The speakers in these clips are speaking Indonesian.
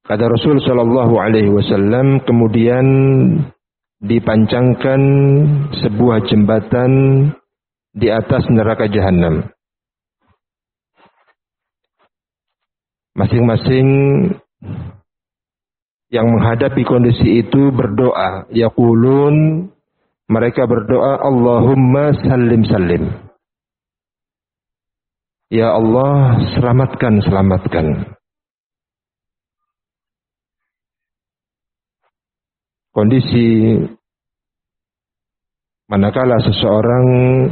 Kata Rasul sallallahu alaihi wasallam, kemudian dipancangkan sebuah jembatan di atas neraka jahanam. Masing-masing yang menghadapi kondisi itu berdoa, yaqulun, mereka berdoa, Allahumma sallim sallim. Ya Allah, selamatkan, selamatkan. Kondisi manakala seseorang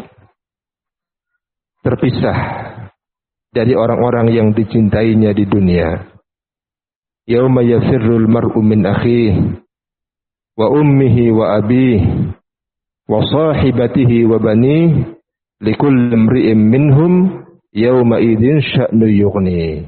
terpisah dari orang-orang yang dicintainya di dunia. Yauma yafirrul mar'u min akhihi wa ummihi wa abihi wa sahibatihi wa banihi likulli imri'in minhum yauma idzin sya'nu yughni.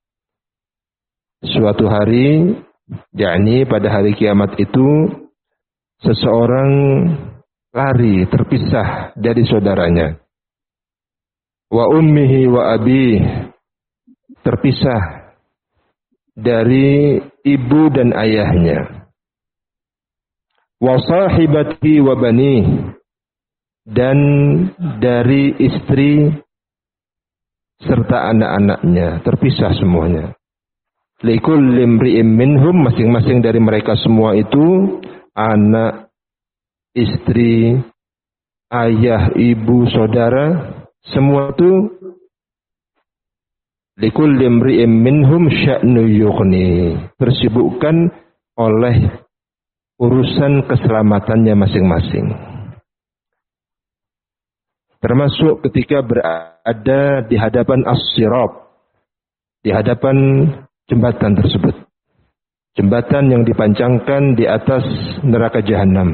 Suatu hari, yakni pada hari kiamat itu, seseorang lari terpisah dari saudaranya. Wa ummihi wa abihi, terpisah dari ibu dan ayahnya. Wa sahibatihi wa banihi, dan dari istri serta anak-anaknya, terpisah semuanya. Likulli imri'in minhum, masing-masing dari mereka semua itu, anak, istri, ayah, ibu, saudara, semua itu likulli imri'in minhum sya'nu yughni, tersibukkan oleh urusan keselamatannya masing-masing. Termasuk ketika berada di hadapan as-sirat, di hadapan jembatan tersebut. Jembatan yang dipancangkan di atas neraka jahanam.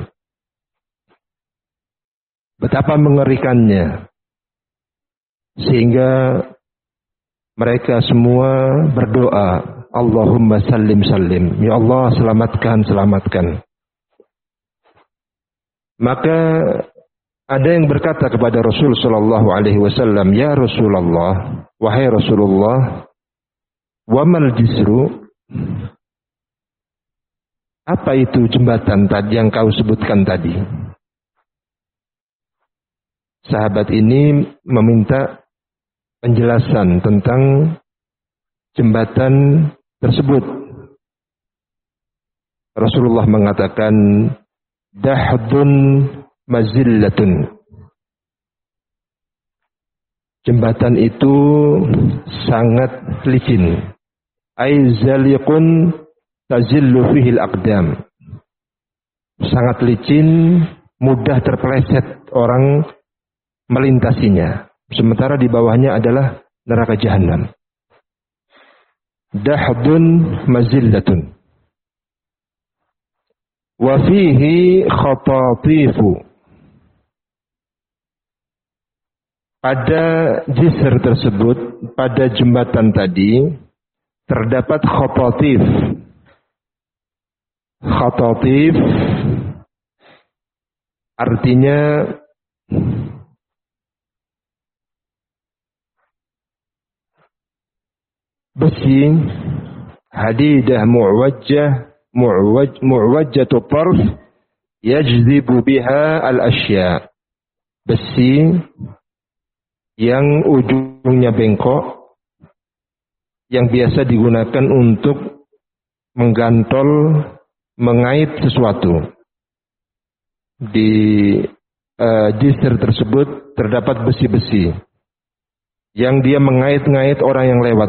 Betapa mengerikannya. Sehingga mereka semua berdoa, Allahumma sallim sallim. Ya Allah, selamatkan, selamatkan. Maka ada yang berkata kepada Rasul sallallahu alaihi wasallam, "Ya Rasulullah, wahai Rasulullah, wa mal jisru?" Apa itu jembatan tadi yang kau sebutkan tadi? Sahabat ini meminta penjelasan tentang jembatan tersebut. Rasulullah mengatakan, dahdun mazillatun. Jembatan itu sangat licin. Aizaliqun tazillu fihil aqdam. Sangat licin, mudah terpeleset orang melintasinya. Sementara di bawahnya adalah neraka jahanam. Dahdun mazillatun. Wa fihi khatatifu. Pada jisr tersebut, pada jembatan tadi, terdapat khatatif. Khatatif artinya besi, hadidah mu'wajjatu tarf, yajzibu biha al-asya. Besi yang ujungnya bengkok, yang biasa digunakan untuk menggantol, mengait sesuatu. Di jisr tersebut terdapat besi-besi yang dia mengait-ngait orang yang lewat.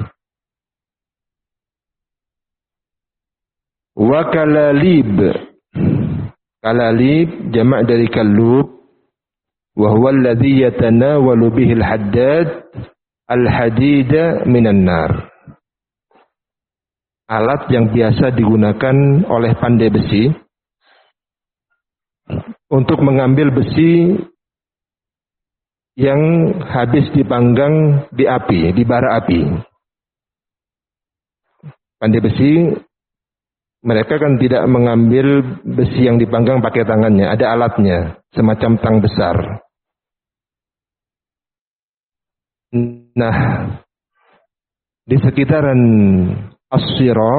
Wa kalalib. Kalalib jamak dari kalub. Wa huwa alladhi yatanawalu bihi al-haddad al-hadida minan nar. Alat yang biasa digunakan oleh pandai besi untuk mengambil besi yang habis dipanggang di api, di bara api. Pandai besi, mereka kan tidak mengambil besi yang dipanggang pakai tangannya, ada alatnya, semacam tang besar. Nah, di sekitaran as-sirat